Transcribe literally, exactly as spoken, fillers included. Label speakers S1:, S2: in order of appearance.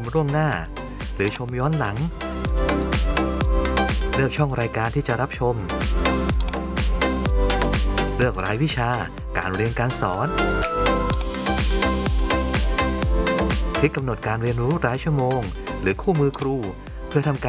S1: มล่วงหน้าหรือชมย้อนหลังเลือกช่องรายการที่จะรับชมเลือกรายวิชาการเรียนการสอนคลิกกำหนดการเรียนรู้รายชั่วโมงหรือคู่มือครูเพื่อทำการ